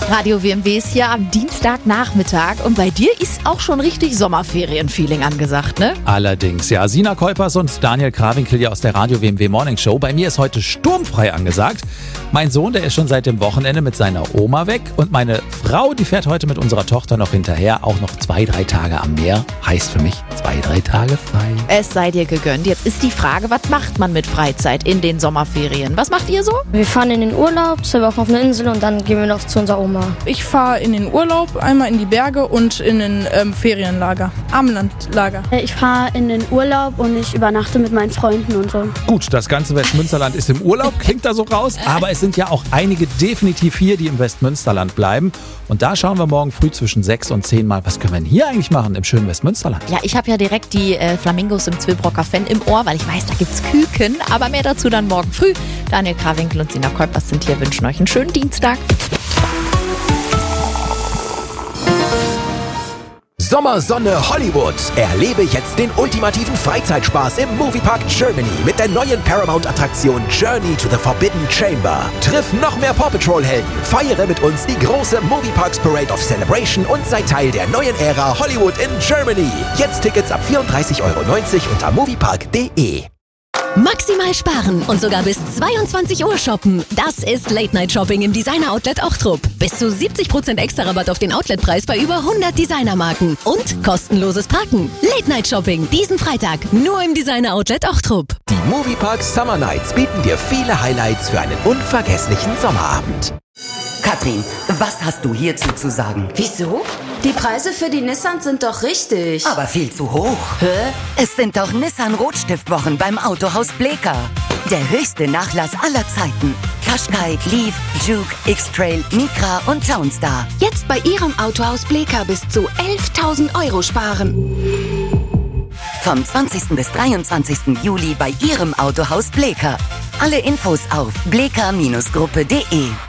Radio WMW ist hier am Dienstagnachmittag und bei dir ist auch schon richtig Sommerferien-Feeling angesagt, ne? Allerdings, ja. Sina Kuipers und Daniel Krawinkel hier aus der Radio WMW Morning Show. Bei mir ist heute sturmfrei angesagt. Mein Sohn, der ist schon seit dem Wochenende mit seiner Oma weg und meine Frau, die fährt heute mit unserer Tochter noch hinterher. Auch noch 2-3 Tage am Meer. Heißt für mich 2-3 Tage frei. Es sei dir gegönnt. Jetzt ist die Frage, was macht man mit Freizeit in den Sommerferien? Was macht ihr so? Wir fahren in den Urlaub, 2 Wochen auf eine Insel und dann gehen wir noch zu unserer Oma. Ich fahre in den Urlaub, einmal in die Berge und in den Ferienlager, Armenlandlager. Ich fahre in den Urlaub und ich übernachte mit meinen Freunden und so. Gut, das ganze Westmünsterland ist im Urlaub, klingt da so raus. Aber es sind ja auch einige definitiv hier, die im Westmünsterland bleiben. Und da schauen wir morgen früh zwischen 6 und 10 mal, was können wir denn hier eigentlich machen im schönen Westmünsterland? Ja, ich habe ja direkt die Flamingos im Zwillbrocker Fan im Ohr, weil ich weiß, da gibt's Küken. Aber mehr dazu dann morgen früh. Daniel Krawinkel und Sina Kuipers sind hier, wünschen euch einen schönen Dienstag. Sommersonne Hollywood. Erlebe jetzt den ultimativen Freizeitspaß im Moviepark Germany mit der neuen Paramount-Attraktion Journey to the Forbidden Chamber. Triff noch mehr Paw Patrol-Helden, feiere mit uns die große Movieparks Parade of Celebration und sei Teil der neuen Ära Hollywood in Germany. Jetzt Tickets ab 34,90 € unter moviepark.de. Maximal sparen und sogar bis 22 Uhr shoppen. Das ist Late-Night-Shopping im Designer-Outlet Ochtrup. Bis zu 70% extra Rabatt auf den Outletpreis bei über 100 Designermarken. Und kostenloses Parken. Late-Night-Shopping diesen Freitag nur im Designer-Outlet Ochtrup. Die Moviepark Summer Nights bieten dir viele Highlights für einen unvergesslichen Sommerabend. Katrin, was hast du hierzu zu sagen? Wieso? Die Preise für die Nissan sind doch richtig. Aber viel zu hoch. Hä? Es sind doch Nissan-Rotstiftwochen beim Autohaus Bleeker. Der höchste Nachlass aller Zeiten. Qashqai, Leaf, Juke, X-Trail, Micra und Townstar. Jetzt bei Ihrem Autohaus Bleeker bis zu 11.000 € sparen. Vom 20. bis 23. Juli bei Ihrem Autohaus Bleeker. Alle Infos auf bleeker-gruppe.de.